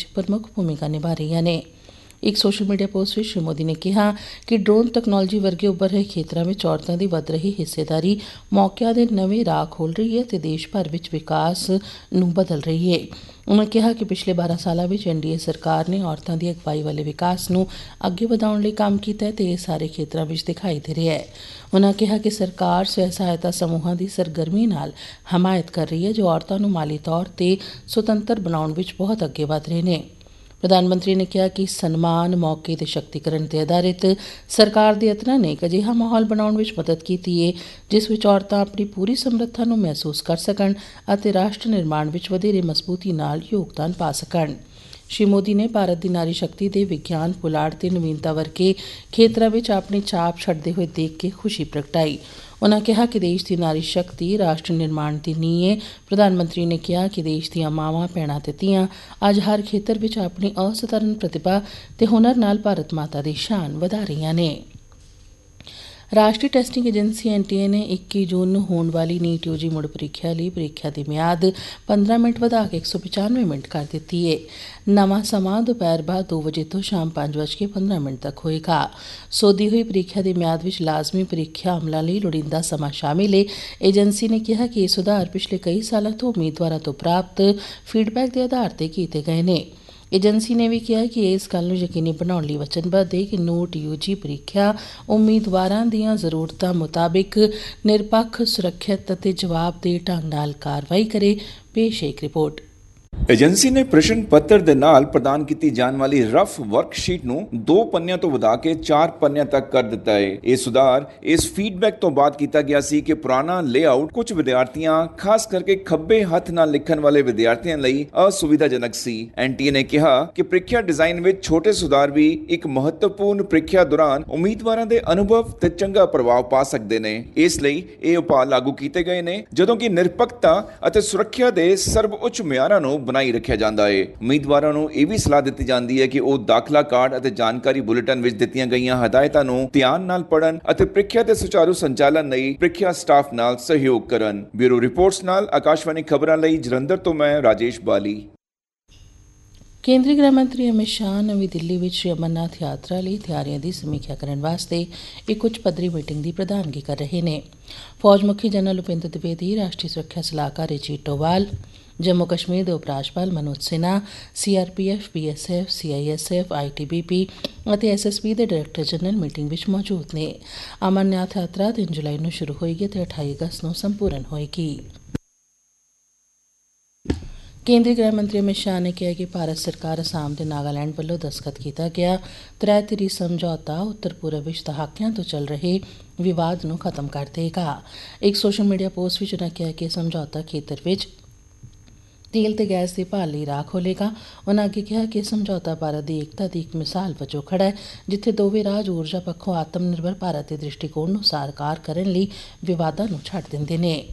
ਵਿੱਚ ਪ੍ਰਮੁੱਖ ਭੂਮਿਕਾ ਨਿਭਾ ਰਹੀਆਂ ਨੇ। ਇੱਕ ਸੋਸ਼ਲ ਮੀਡੀਆ ਪੋਸਟ ਵਿੱਚ ਸ਼੍ਰੀ ਮੋਦੀ ਨੇ ਕਿਹਾ ਕਿ ਡਰੋਨ ਤਕਨਾਲੋਜੀ ਵਰਗੇ ਉੱਭਰ ਰਹੇ ਖੇਤਰਾਂ ਵਿੱਚ ਔਰਤਾਂ ਦੀ ਵੱਧ ਰਹੀ ਹਿੱਸੇਦਾਰੀ ਮੌਕਿਆਂ ਦੇ ਨਵੇਂ ਰਾਹ ਖੋਲ੍ਹ ਰਹੀ ਹੈ ਅਤੇ ਦੇਸ਼ ਭਰ ਵਿੱਚ ਵਿਕਾਸ ਨੂੰ ਬਦਲ ਰਹੀ ਹੈ। ਉਨ੍ਹਾਂ ਕਿਹਾ ਕਿ ਪਿਛਲੇ 12 ਸਾਲਾਂ ਵਿੱਚ NDA ਸਰਕਾਰ ਨੇ ਔਰਤਾਂ ਦੀ ਅਗਵਾਈ ਵਾਲੇ ਵਿਕਾਸ ਨੂੰ ਅੱਗੇ ਵਧਾਉਣ ਲਈ ਕੰਮ ਕੀਤਾ ਹੈ ਅਤੇ ਇਹ ਸਾਰੇ ਖੇਤਰਾਂ ਵਿੱਚ ਦਿਖਾਈ ਦੇ ਰਿਹਾ ਹੈ। ਉਨ੍ਹਾਂ ਕਿਹਾ ਕਿ ਸਰਕਾਰ ਸਵੈ ਸਹਾਇਤਾ ਸਮੂਹਾਂ ਦੀ ਸਰਗਰਮੀ ਨਾਲ ਹਮਾਇਤ ਕਰ ਰਹੀ ਹੈ ਜੋ ਔਰਤਾਂ ਨੂੰ ਮਾਲੀ ਤੌਰ ਤੇ ਸੁਤੰਤਰ ਬਣਾਉਣ ਵਿੱਚ ਬਹੁਤ ਅੱਗੇ ਵਧ ਰਹੇ ਨੇ। ਪ੍ਰਧਾਨ ਮੰਤਰੀ ਨੇ ਕਿਹਾ ਕਿ ਸਨਮਾਨ, ਮੌਕੇ ਤੇ ਸ਼ਕਤੀਕਰਨ ਤੇ ਆਧਾਰਿਤ ਸਰਕਾਰ ਦੇ ਯਤਨਾਂ ਨੇ ਇੱਕ ਅਜਿਹਾ ਮਾਹੌਲ ਬਣਾਉਣ ਵਿੱਚ ਮਦਦ ਕੀਤੀ ਹੈ ਜਿਸ ਵਿੱਚ ਔਰਤਾਂ ਆਪਣੀ ਪੂਰੀ ਸਮਰੱਥਾ ਨੂੰ ਮਹਿਸੂਸ ਕਰ ਸਕਣ ਅਤੇ ਰਾਸ਼ਟਰ ਨਿਰਮਾਣ ਵਿੱਚ ਵਧੇਰੇ ਮਜ਼ਬੂਤੀ ਨਾਲ ਯੋਗਦਾਨ ਪਾ ਸਕਣ। ਸ਼੍ਰੀ ਮੋਦੀ ਨੇ ਭਾਰਤ ਦੀ ਨਾਰੀ ਸ਼ਕਤੀ ਦੇ ਵਿਗਿਆਨ, ਪੁਲਾੜ ਤੇ ਨਵੀਨਤਾ ਵਰਗੇ ਖੇਤਰਾਂ ਵਿੱਚ ਆਪਣੀ ਛਾਪ ਛੱਡਦੇ ਹੋਏ ਦੇਖ ਕੇ ਖੁਸ਼ੀ ਪ੍ਰਗਟਾਈ। ਉਨ੍ਹਾਂ ਕਿਹਾ ਕਿ ਦੇਸ਼ ਦੀ ਨਾਰੀ ਸ਼ਕਤੀ ਰਾਸ਼ਟਰ ਨਿਰਮਾਣ ਦੀ ਨੀਂਹ ਹੈ। ਪ੍ਰਧਾਨ ਮੰਤਰੀ ਨੇ ਕਿਹਾ ਕਿ ਦੇਸ਼ ਦੀਆਂ ਮਾਵਾਂ, ਭੈਣਾਂ ਤੇ ਧੀਆਂ ਅੱਜ ਹਰ ਖੇਤਰ ਵਿੱਚ ਆਪਣੀ ਅਸਾਧਾਰਨ ਪ੍ਰਤਿਭਾ ਤੇ ਹੁਨਰ ਨਾਲ ਭਾਰਤ ਮਾਤਾ ਦੀ ਸ਼ਾਨ ਵਧਾ ਰਹੀਆਂ ਨੇ। ਰਾਸ਼ਟਰੀ ਟੈਸਟਿੰਗ ਏਜੰਸੀ NTA ਨੇ 21 ਜੂਨ ਨੂੰ ਹੋਣ ਵਾਲੀ ਨੀਟ UG ਮੁੜ ਪ੍ਰੀਖਿਆ ਲਈ ਪ੍ਰੀਖਿਆ ਦੀ ਮਿਆਦ 15 ਮਿੰਟ ਵਧਾ ਕੇ 195 ਮਿੰਟ ਕਰ ਦਿੱਤੀ ਹੈ। ਨਵਾਂ ਸਮਾਂ ਦੁਪਹਿਰ ਬਾਅਦ 2 ਵਜੇ ਤੋਂ ਸ਼ਾਮ 5:15 ਤੱਕ ਹੋਏਗਾ। ਸੋਧੀ ਹੋਈ ਪ੍ਰੀਖਿਆ ਦੀ ਮਿਆਦ ਵਿੱਚ ਲਾਜ਼ਮੀ ਪ੍ਰੀਖਿਆ ਅਮਲਾਂ ਲਈ ਲੋੜੀਂਦਾ ਸਮਾਂ ਸ਼ਾਮਿਲ ਹੈ। ਏਜੰਸੀ ਨੇ ਕਿਹਾ ਕਿ ਇਹ ਸੁਧਾਰ ਪਿਛਲੇ ਕਈ ਸਾਲਾਂ ਤੋਂ ਉਮੀਦਵਾਰਾਂ ਤੋਂ ਪ੍ਰਾਪਤ ਫੀਡਬੈਕ ਦੇ ਆਧਾਰ ਤੇ ਕੀਤੇ ਗਏ ਨੇ। ਏਜੰਸੀ ਨੇ ਵੀ ਕਿਹਾ ਕਿ ਇਸ ਗੱਲ ਨੂੰ ਯਕੀਨੀ ਬਣਾਉਣ ਲਈ ਵਚਨਬੱਧ ਹੈ ਕਿ ਨੀਟ UG ਪ੍ਰੀਖਿਆ ਉਮੀਦਵਾਰਾਂ ਦੀਆਂ ਜ਼ਰੂਰਤਾਂ ਮੁਤਾਬਿਕ ਨਿਰਪੱਖ, ਸੁਰੱਖਿਅਤ ਅਤੇ ਜਵਾਬਦੇਹ ਢੰਗ ਨਾਲ ਕਾਰਵਾਈ ਕਰੇ। ਪੇਸ਼ ਹੈ ਇੱਕ ਰਿਪੋਰਟ। ਏਜੰਸੀ ਨੇ ਪ੍ਰਸ਼ਨ ਪੱਤਰ ਦੇ ਨਾਲ ਪ੍ਰਦਾਨ ਕੀਤੀ ਜਾਣ ਵਾਲੀ ਰਫ ਵਰਕਸ਼ੀਟ ਨੂੰ 2 ਪੰਨਿਆਂ ਤੋਂ ਵਧਾ ਕੇ 4 ਪੰਨਿਆਂ ਤੱਕ ਕਰ ਦਿੱਤਾ ਹੈ। ਇਹ ਸੁਧਾਰ ਇਸ ਫੀਡਬੈਕ ਤੋਂ ਬਾਅਦ ਕੀਤਾ ਗਿਆ ਸੀ ਕਿ ਪੁਰਾਣਾ ਲੇਆਊਟ ਕੁਝ ਵਿਦਿਆਰਥੀਆਂ, ਖਾਸ ਕਰਕੇ ਖੱਬੇ ਹੱਥ ਨਾਲ ਲਿਖਣ ਵਾਲੇ ਵਿਦਿਆਰਥੀਆਂ ਲਈ ਅਸੁਵਿਧਾਜਨਕ ਸੀ। NTA ਨੇ ਕਿਹਾ ਕਿ ਪ੍ਰੀਖਿਆ ਡਿਜ਼ਾਈਨ ਵਿੱਚ ਛੋਟੇ ਸੁਧਾਰ ਵੀ ਇੱਕ ਮਹੱਤਵਪੂਰਨ ਪ੍ਰੀਖਿਆ ਦੌਰਾਨ ਉਮੀਦਵਾਰਾਂ ਦੇ ਅਨੁਭਵ ਤੇ ਚੰਗਾ ਪ੍ਰਭਾਵ ਪਾ ਸਕਦੇ ਨੇ। ਇਸ ਲਈ ਇਹ ਉਪਾਅ ਲਾਗੂ ਕੀਤੇ ਗਏ ਨੇ ਜਦੋਂ ਕਿ ਨਿਰਪੱਖਤਾ ਅਤੇ ਸੁਰੱਖਿਆ ਦੇ ਸਰਵਉੱਚ ਮਿਆਰਾਂ ਨੂੰ ਬਣਾਈ ਰੱਖਿਆ ਜਾਂਦਾ ਹੈ। ਉਮੀਦਵਾਰਾਂ ਨੂੰ ਇਹ ਵੀ ਸਲਾਹ ਦਿੱਤੀ ਜਾਂਦੀ ਹੈ ਕਿ ਉਹ ਦਾਖਲਾ ਕਾਰਡ ਅਤੇ ਜਾਣਕਾਰੀ ਬੁਲੇਟਿਨ ਵਿੱਚ ਦਿੱਤੀਆਂ ਗਈਆਂ ਹਦਾਇਤਾਂ ਨੂੰ ਧਿਆਨ ਨਾਲ ਪੜ੍ਹਨ ਅਤੇ ਪ੍ਰੀਖਿਆ ਦੇ ਸੁਚਾਰੂ ਸੰਚਾਲਨ ਲਈ ਪ੍ਰੀਖਿਆ ਸਟਾਫ ਨਾਲ ਸਹਿਯੋਗ ਕਰਨ। ਬਿਊਰੋ ਰਿਪੋਰਟਸ ਨਾਲ ਆਕਾਸ਼ਵਾਣੀ ਖਬਰਾਂ ਲਈ ਜਲੰਧਰ ਤੋਂ ਮੈਂ ਰਾਜੇਸ਼ ਬਾਲੀ। ਕੇਂਦਰੀ ਗ੍ਰਹਿ ਮੰਤਰੀ ਅਮਿਤ ਸ਼ਾਹ ਨਵੀਂ ਦਿੱਲੀ ਵਿੱਚ ਸ਼੍ਰੀ ਅਮਰਨਾਥ ਯਾਤਰਾ ਲਈ ਤਿਆਰੀਆਂ ਦੀ ਸਮੀਖਿਆ ਕਰਨ ਵਾਸਤੇ ਇੱਕ ਉੱਚ ਪੱਧਰੀ ਮੀਟਿੰਗ ਦੀ ਪ੍ਰਧਾਨਗੀ ਕਰ ਰਹੇ ਨੇ। ਫੌਜ ਮੁਖੀ ਜਨਰਲ ਉਪਿੰਦਰ ਦਵਿਵੇਦੀ, ਰਾਸ਼ਟਰੀ ਸੁਰੱਖਿਆ ਸਲਾਹਕਾਰ ਅਜੀਤ ਡੋਵਾਲ, ਜੰਮੂ ਕਸ਼ਮੀਰ ਦੇ ਉਪ ਰਾਜਪਾਲ Manoj Sinha, CRPF, BSF, CISF, ITBP ਅਤੇ SSB ਦੇ ਡਾਇਰੈਕਟਰ ਜਨਰਲ ਮੀਟਿੰਗ ਵਿੱਚ ਮੌਜੂਦ ਨੇ। ਅਮਰਨਾਥ ਯਾਤਰਾ 3 ਜੁਲਾਈ ਨੂੰ ਸ਼ੁਰੂ ਹੋਏਗੀ ਅਤੇ 28 ਅਗਸਤ ਨੂੰ ਸੰਪੂਰਨ ਹੋਏਗੀ। ਕੇਂਦਰੀ ਗ੍ਰਹਿ ਮੰਤਰੀ ਅਮਿਤ ਸ਼ਾਹ ਨੇ ਕਿਹਾ ਕਿ ਭਾਰਤ ਸਰਕਾਰ ਅਸਾਮ ਤੇ ਨਾਗਾਲੈਂਡ ਵੱਲੋਂ ਦਸਤਖਤ ਕੀਤਾ ਗਿਆ ਤ੍ਰੈ-ਧਿਰੀ ਸਮਝੌਤਾ ਉੱਤਰ ਪੂਰਬ ਵਿੱਚ ਦਹਾਕਿਆਂ ਤੋਂ ਚੱਲ ਰਹੇ ਵਿਵਾਦ ਨੂੰ ਖਤਮ ਕਰ ਦੇਗਾ। ਇੱਕ ਸੋਸ਼ਲ ਮੀਡੀਆ ਪੋਸਟ ਵਿੱਚ ਉਨ੍ਹਾਂ ਕਿਹਾ ਕਿ ਸਮਝੌਤਾ ਖੇਤਰ ਵਿੱਚ ਤੇਲ ਤੇ ਗੈਸ ਦੀ ਭਾਲ ਲਈ ਰਾਹ ਖੋਲ੍ਹੇਗਾ। ਉਨ੍ਹਾਂ ਅੱਗੇ ਕਿਹਾ ਕਿ ਸਮਝੌਤਾ ਭਾਰਤ ਦੀ ਏਕਤਾ ਦੀ ਇੱਕ ਮਿਸਾਲ ਵਜੋਂ ਖੜ੍ਹਾ ਹੈ ਜਿੱਥੇ ਦੋਵੇਂ ਰਾਜ ਊਰਜਾ ਪੱਖੋਂ ਆਤਮ ਨਿਰਭਰ ਭਾਰਤ ਦੇ ਦ੍ਰਿਸ਼ਟੀਕੋਣ ਨੂੰ ਸਾਕਾਰ ਕਰਨ ਲਈ ਵਿਵਾਦਾਂ ਨੂੰ ਛੱਡ ਦਿੰਦੇ ਨੇ।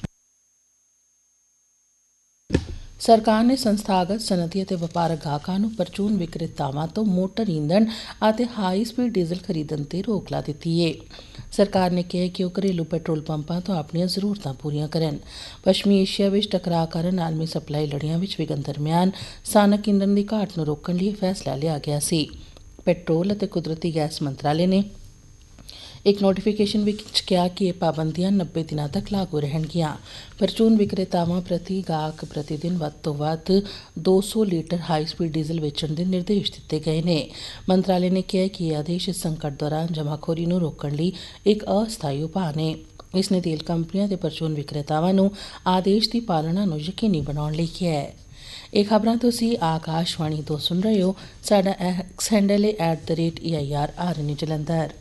ਸਰਕਾਰ ਨੇ ਸੰਸਥਾਗਤ, ਸਨਅਤੀ ਅਤੇ ਵਪਾਰਕ ਗਾਹਕਾਂ ਨੂੰ ਪ੍ਰਚੂਨ ਵਿਕਰੇਤਾਵਾਂ ਤੋਂ ਮੋਟਰ ਈਂਧਣ ਅਤੇ ਹਾਈ ਸਪੀਡ ਡੀਜ਼ਲ ਖਰੀਦਣ ਤੇ ਰੋਕ ਲਾ ਦਿੱਤੀ ਹੈ। ਸਰਕਾਰ ਨੇ ਕਿਹਾ ਕਿ ਉਹ ਘਰੇਲੂ ਪੈਟਰੋਲ ਪੰਪਾਂ ਤੋਂ ਆਪਣੀਆਂ ਜ਼ਰੂਰਤਾਂ ਪੂਰੀਆਂ ਕਰਨ। ਪੱਛਮੀ ਏਸ਼ੀਆ ਵਿੱਚ ਟਕਰਾਅ ਕਾਰਨ ਆਲਮੀ ਸਪਲਾਈ ਲੜੀਆਂ ਵਿੱਚ ਵਿਘਨ ਦਰਮਿਆਨ ਸਥਾਨਕ ਈਂਧਣ ਦੀ ਘਾਟ ਨੂੰ ਰੋਕਣ ਲਈ ਫੈਸਲਾ ਲਿਆ ਗਿਆ ਸੀ। ਪੈਟਰੋਲ ਅਤੇ ਕੁਦਰਤੀ ਗੈਸ ਮੰਤਰਾਲੇ ਨੇ ਇੱਕ ਨੋਟੀਫਿਕੇਸ਼ਨ ਵਿੱਚ ਕਿਹਾ ਕਿ ਇਹ ਪਾਬੰਦੀਆਂ 90 ਦਿਨਾਂ ਤੱਕ ਲਾਗੂ ਰਹਿਣਗੀਆਂ। ਪ੍ਰਚੂਨ ਵਿਕਰੇਤਾਵਾਂ ਪ੍ਰਤੀ ਗਾਹਕ ਪ੍ਰਤੀ ਦਿਨ ਵੱਧ ਤੋਂ ਵੱਧ 200 ਲੀਟਰ ਹਾਈ ਸਪੀਡ ਡੀਜ਼ਲ ਵੇਚਣ ਦੇ ਨਿਰਦੇਸ਼ ਦਿੱਤੇ ਗਏ ਨੇ। ਮੰਤਰਾਲੇ ਨੇ ਕਿਹਾ ਕਿ ਇਹ ਆਦੇਸ਼ ਇਸ ਸੰਕਟ ਦੌਰਾਨ ਜਮਾਖੋਰੀ ਨੂੰ ਰੋਕਣ ਲਈ ਇੱਕ ਅਸਥਾਈ ਉਪਾਅ ਨੇ। ਇਸ ਨੇ ਤੇਲ ਕੰਪਨੀਆਂ ਤੇ ਪ੍ਰਚੂਨ ਵਿਕਰੇਤਾਵਾਂ ਨੂੰ ਆਦੇਸ਼ ਦੀ ਪਾਲਣਾ ਨੂੰ ਯਕੀਨੀ ਬਣਾਉਣ ਲਈ ਕਿਹਾ ਹੈ। ਇਹ ਖਬਰਾਂ ਤੁਸੀਂ ਆਕਾਸ਼ਵਾਣੀ ਤੋਂ ਸੁਣ ਰਹੇ ਹੋ। ਸਾਡਾ ਐਕਸ ਹੈਂਡਲ ਹੈ @EIRRN ਜਲੰਧਰ।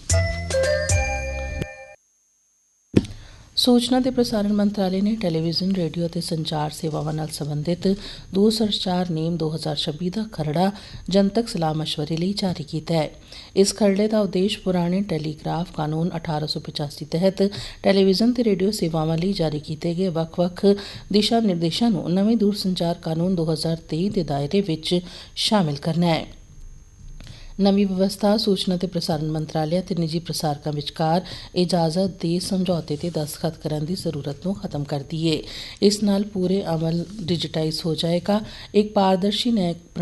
ਸੂਚਨਾ ਤੇ ਪ੍ਰਸਾਰਣ ਮੰਤਰਾਲੇ ਨੇ ਟੈਲੀਵਿਜ਼ਨ, ਰੇਡੀਓ ਅਤੇ ਸੰਚਾਰ ਸੇਵਾਵਾਂ ਨਾਲ ਸੰਬੰਧਿਤ ਦੂਰਸੰਚਾਰ ਨੇਮ 2026 ਦਾ ਖਰੜਾ ਜਨਤਕ ਸਲਾਹ ਮਸ਼ਵਰੇ ਲਈ ਜਾਰੀ ਕੀਤਾ ਹੈ। ਇਸ ਖਰੜੇ ਦਾ ਉਦੇਸ਼ ਪੁਰਾਣੇ ਟੈਲੀਗ੍ਰਾਫ ਕਾਨੂੰਨ 1885 ਤਹਿਤ ਟੈਲੀਵਿਜ਼ਨ ਤੇ ਰੇਡੀਓ ਸੇਵਾਵਾਂ ਲਈ ਜਾਰੀ ਕੀਤੇ ਗਏ ਵੱਖ-ਵੱਖ ਦਿਸ਼ਾ ਨਿਰਦੇਸ਼ਾਂ ਨੂੰ ਨਵੇਂ ਦੂਰਸੰਚਾਰ ਕਾਨੂੰਨ 2023 ਦੇ ਦਾਇਰੇ ਵਿੱਚ ਸ਼ਾਮਿਲ ਕਰਨਾ ਹੈ। ਨਵੀਂ ਵਿਵਸਥਾ ਸੂਚਨਾ ਤੇ ਪ੍ਰਸਾਰਣ ਮੰਤਰਾਲੇ ਅਤੇ ਨਿੱਜੀ ਪ੍ਰਸਾਰਕਾਂ ਵਿਚਕਾਰ ਇਜਾਜ਼ਤ ਦੇ ਸਮਝੌਤੇ ਤੇ ਦਸਤਖਤ ਕਰਨ ਦੀ ਜ਼ਰੂਰਤ ਨੂੰ ਖਤਮ ਕਰਦੀ ਹੈ। ਇਸ ਨਾਲ ਪੂਰੇ ਅਮਲ ਡਿਜੀਟਾਈਜ਼ ਹੋ ਜਾਏਗਾ। ਇੱਕ ਪਾਰਦਰਸ਼ੀ ਨਿਆਇਕ